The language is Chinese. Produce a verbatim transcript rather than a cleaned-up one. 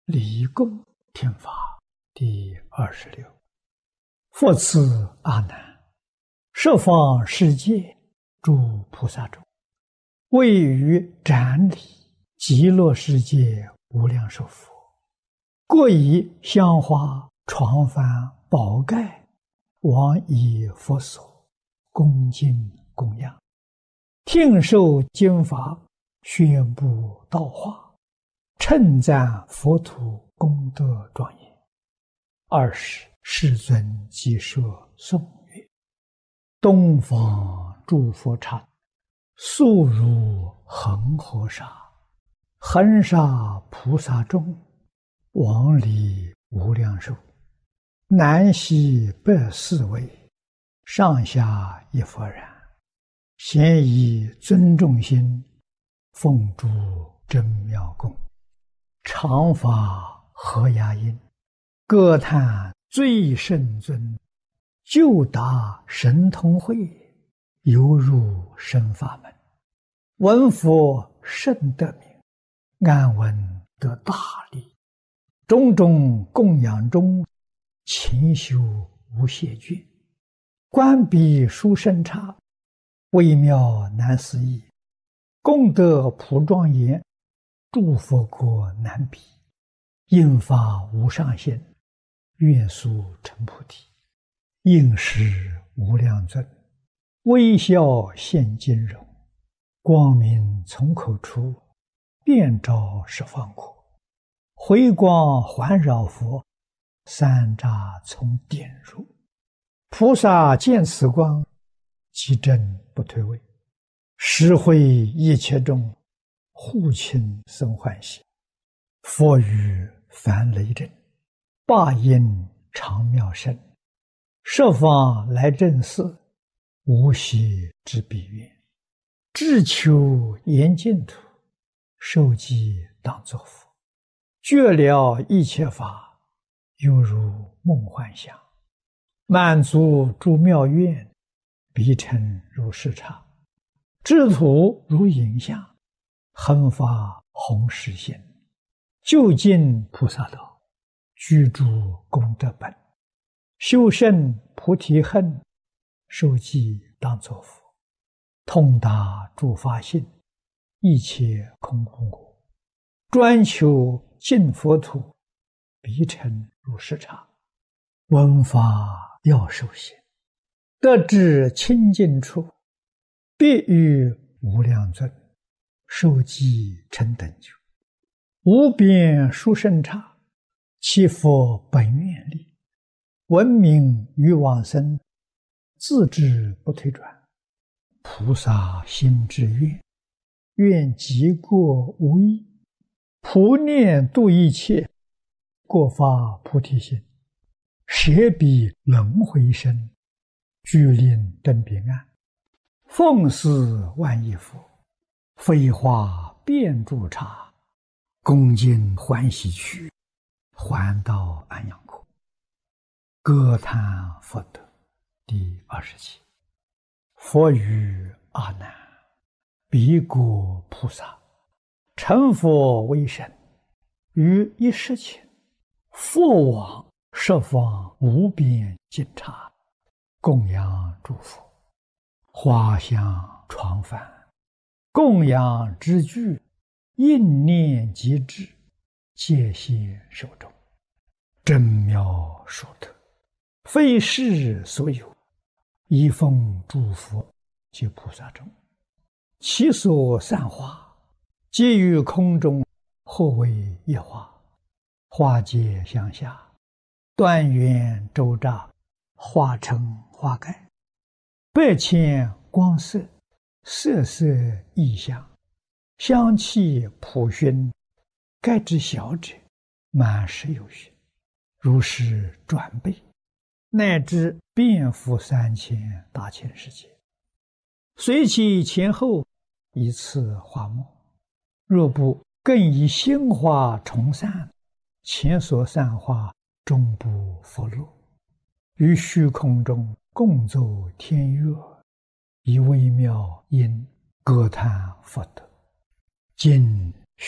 离共听法第二十六。复次阿难，十方世界诸菩萨中，位于展理极乐世界无量寿佛，各以香花、床幡、宝盖往以佛所恭敬供养，听受经法，宣布道化，称赞佛土功德庄严。二是世尊即说颂曰：东方诸佛刹，速如恒河沙，恒沙菩萨众，往里无量寿，南西北四位，上下一佛然，咸以尊重心，奉诸真妙供，常发和雅音，歌叹最圣尊，就达神通慧，犹入深法门。闻佛甚得名，安闻得大利，种种供养中，勤修无懈倦，观彼殊胜刹，微妙难思议，功德普庄严，诸佛国难比，应发无上限，愿速成菩提。应时无量尊，微笑现金容，光明从口出，遍照十方国，回光环绕佛，三匝从点入。菩萨见此光，即正不退位，实会一切众，护亲生欢喜。佛语梵雷震，霸音长妙声，十方来正寺，无息之彼愿，志求严净土，受记当作佛，觉了一切法，犹如梦幻想，满足诸妙愿，彼尘如视刹，智土如影像，恒发弘誓心，究竟菩萨道，居住功德本，修胜菩提恨，受记当作佛，通达诸法性，一切空无我，专求净佛土，彼尘如视刹，闻法要受行，得至清净处，必与无量尊，受记成等觉，无边殊胜刹，其佛本愿力，闻名于往生，自知不退转。菩萨心之愿，愿极过无异，普念度一切，过发菩提心，舍彼轮回身，具令登彼岸，奉事万亿佛，飞花遍诸刹，恭敬欢喜去，还到安养国。歌叹佛德第二十七。佛语阿难，彼国菩萨成佛为身，于一时前，复往十方无边尽刹，供养诸佛，花香床幡，供养之具，应念即至，戒谢受众，真妙殊特，非世所有，以奉诸佛及菩萨众，其所散花，皆于空中，或为一花，花皆向下，端圆周匝，化成花盖，百千光色，色色异香，香气普熏，盖之小者，满十有余，如是转倍，乃至遍覆三千大千世界，随其前后，以次花末。若不更以心花重散，前所散花终不佛落，于虚空中共奏天乐，以微妙音歌叹佛德。今